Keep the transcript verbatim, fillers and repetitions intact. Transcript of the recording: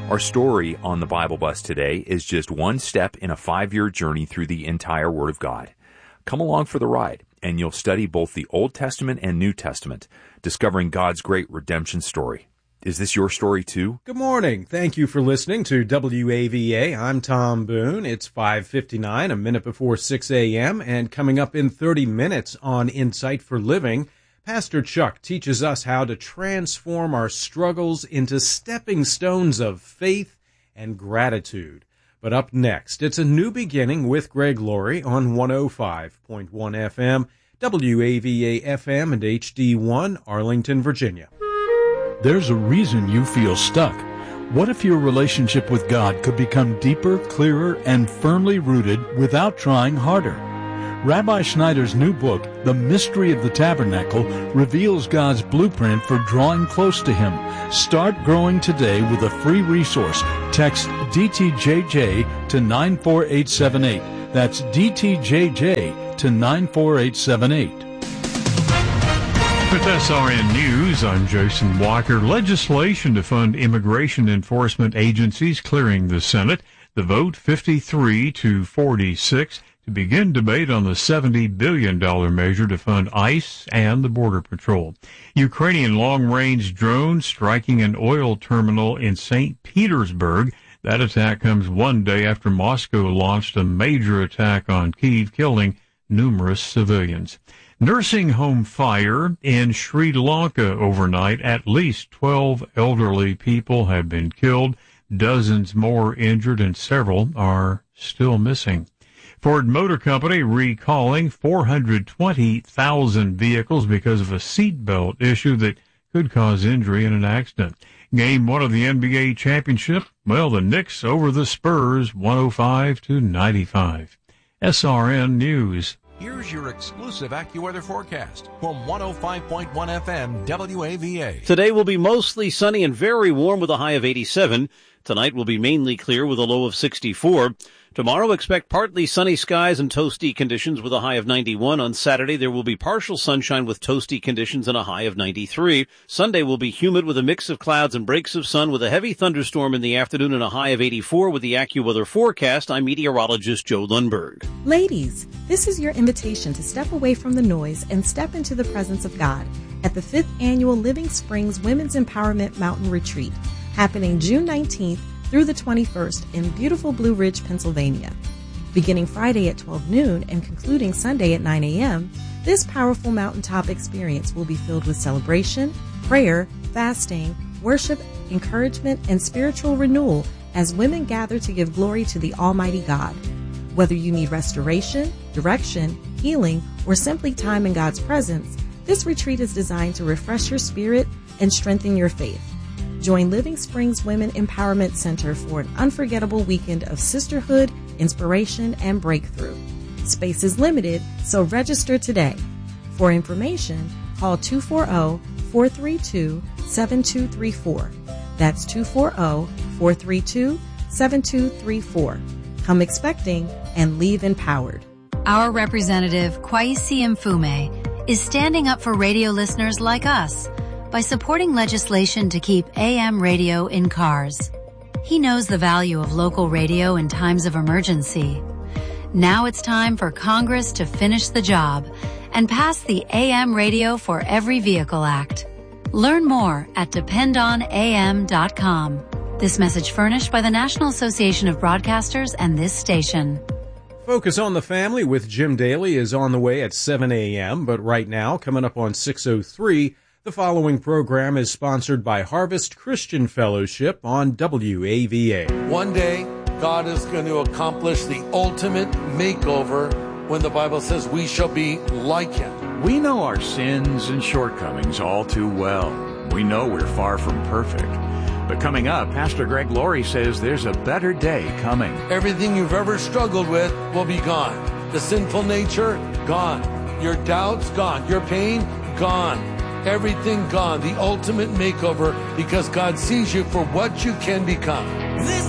Our story on the Bible Bus today is just one step in a five-year journey through the entire Word of God. Come along for the ride, and you'll study both the Old Testament and New Testament, discovering God's great redemption story. Is this your story too? Good morning. Thank you for listening to W A V A. I'm Tom Boone. It's five fifty-nine, a minute before six a.m., and coming up in thirty minutes on Insight for Living, Pastor Chuck teaches us how to transform our struggles into stepping stones of faith and gratitude. But up next, it's a new beginning with Greg Laurie on one oh five point one F M, W A V A F M and H D one, Arlington, Virginia. There's a reason you feel stuck. What if your relationship with God could become deeper, clearer, and firmly rooted without trying harder? Rabbi Schneider's new book, The Mystery of the Tabernacle, reveals God's blueprint for drawing close to Him. Start growing today with a free resource. Text D T J J to nine four eight seven eight. That's D T J J to nine four eight seven eight. With S R N News, I'm Jason Walker. Legislation to fund immigration enforcement agencies clearing the Senate. The vote fifty-three to forty-six. To begin debate on the seventy billion dollars measure to fund ICE and the Border Patrol. Ukrainian long-range drone striking an oil terminal in Saint Petersburg. That attack comes one day after Moscow launched a major attack on Kyiv, killing numerous civilians. Nursing home fire in Sri Lanka overnight. At least twelve elderly people have been killed, dozens more injured, and several are still missing. Ford Motor Company recalling four hundred twenty thousand vehicles because of a seatbelt issue that could cause injury in an accident. Game one of the N B A championship, well, the Knicks over the Spurs, one oh five to ninety-five. S R N News. Here's your exclusive AccuWeather forecast from one oh five point one F M W A V A. Today will be mostly sunny and very warm with a high of eighty-seven. Tonight will be mainly clear with a low of sixty-four. Tomorrow, expect partly sunny skies and toasty conditions with a high of ninety-one. On Saturday, there will be partial sunshine with toasty conditions and a high of ninety-three. Sunday will be humid with a mix of clouds and breaks of sun with a heavy thunderstorm in the afternoon and a high of eighty-four. With the AccuWeather forecast, I'm meteorologist Joe Lundberg. Ladies, this is your invitation to step away from the noise and step into the presence of God at the fifth Annual Living Springs Women's Empowerment Mountain Retreat, happening June nineteenth through the twenty-first in beautiful Blue Ridge, Pennsylvania. Beginning Friday at twelve noon and concluding Sunday at nine a.m., this powerful mountaintop experience will be filled with celebration, prayer, fasting, worship, encouragement, and spiritual renewal as women gather to give glory to the Almighty God. Whether you need restoration, direction, healing, or simply time in God's presence, this retreat is designed to refresh your spirit and strengthen your faith. Join Living Springs Women Empowerment Center for an unforgettable weekend of sisterhood, inspiration, and breakthrough. Space is limited, so register today. For information, call two four zero, four three two, seven two three four. That's two four zero, four three two, seven two three four. Come expecting and leave empowered. Our representative, Kwesi Mfume, is standing up for radio listeners like us by supporting legislation to keep A M radio in cars. He knows the value of local radio in times of emergency. Now it's time for Congress to finish the job and pass the A M Radio for Every Vehicle Act. Learn more at depend on A M dot com. This message furnished by the National Association of Broadcasters and this station. Focus on the Family with Jim Daly is on the way at seven a.m., but right now, coming up on six oh three, the following program is sponsored by Harvest Christian Fellowship on W A V A. One day, God is going to accomplish the ultimate makeover when the Bible says we shall be like Him. We know our sins and shortcomings all too well. We know we're far from perfect. But coming up, Pastor Greg Laurie says there's a better day coming. Everything you've ever struggled with will be gone. The sinful nature, gone. Your doubts, gone. Your pain, gone. Everything gone. The ultimate makeover because God sees you for what you can become. This